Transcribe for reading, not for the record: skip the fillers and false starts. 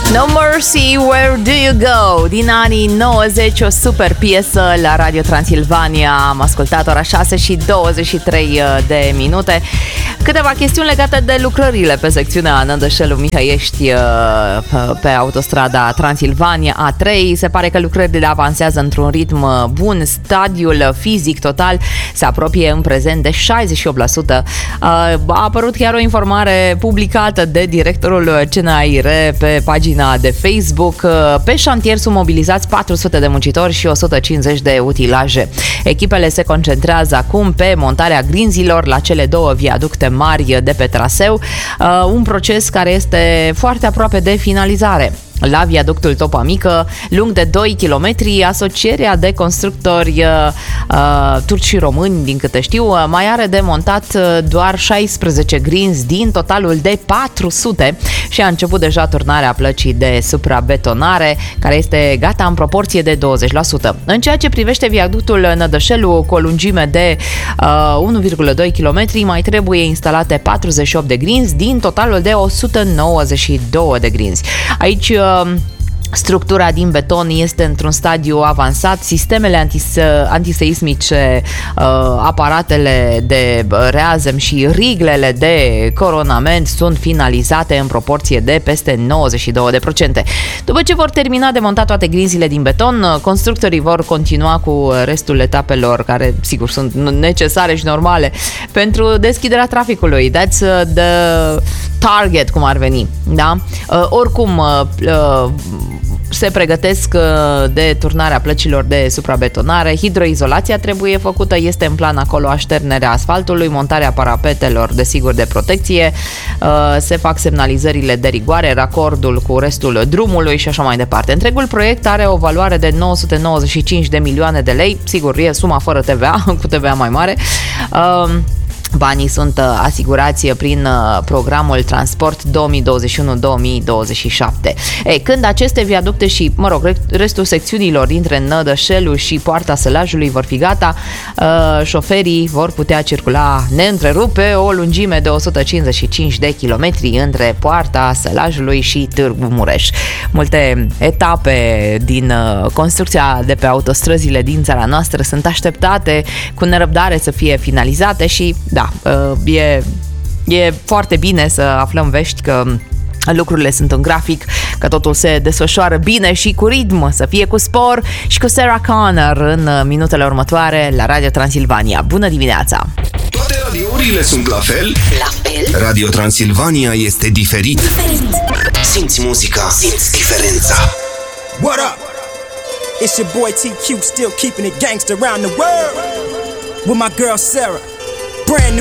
No Mercy, Where Do You Go? Din anii 90, o super piesă la Radio Transilvania. Am ascultat ora 6 și 23 de minute. Câteva chestiuni legate de lucrările pe secțiunea Nădășelu-Mihăiești pe autostrada Transilvania A3. Se pare că lucrările avansează într-un ritm bun. Stadiul fizic total se apropie în prezent de 68%. A apărut chiar o informare publicată de directorul CNAIR pe pagina de Facebook. Pe șantier sunt mobilizați 400 de muncitori și 150 de utilaje. Echipele se concentrează acum pe montarea grinzilor la cele două viaducte mari de pe traseu, un proces care este foarte aproape de finalizare. La viaductul Topa Mică, lung de 2 km, asocierea de constructori turci și români, din câte știu, mai are de montat doar 16 grinzi din totalul de 400 și a început deja turnarea plăcii de suprabetonare, care este gata în proporție de 20%. În ceea ce privește viaductul Nădășelu, cu o lungime de 1,2 km, mai trebuie instalate 48 de grinzi din totalul de 192 de grinzi. Aici structura din beton este într-un stadiu avansat, sistemele antiseismice, aparatele de reazem și riglele de coronament sunt finalizate în proporție de peste 92%. După ce vor termina de montat toate grinzile din beton, constructorii vor continua cu restul etapelor care, sigur, sunt necesare și normale pentru deschiderea traficului. That's the target, cum ar veni, da? Oricum, se pregătesc de turnarea plăcilor de suprabetonare, hidroizolația trebuie făcută, este în plan acolo așternerea asfaltului, montarea parapetelor, desigur, de protecție, se fac semnalizările de rigoare, racordul cu restul drumului și așa mai departe. Întregul proiect are o valoare de 995 de milioane de lei, sigur, e suma fără TVA, cu TVA mai mare. Banii sunt asigurați prin programul Transport 2021-2027. Când aceste viaducte și, restul secțiunilor dintre Nădășelu și Poarta Sălajului vor fi gata, șoferii vor putea circula neîntrerupt pe o lungime de 155 de kilometri între Poarta Sălajului și Târgu Mureș. Multe etape din construcția de pe autostrăzile din țara noastră sunt așteptate cu nerăbdare să fie finalizate și da, e foarte bine să aflăm vești că lucrurile sunt în grafic, că totul se desfășoară bine și cu ritm, să fie cu spor și cu Sarah Connor în minutele următoare la Radio Transilvania. Bună dimineața! Toate radiourile sunt la fel? La fel? Radio Transilvania este diferit. Simți muzica, simți diferența. What up? It's your boy TQ, still keeping it gangster around the world with my girl Sarah. Brand new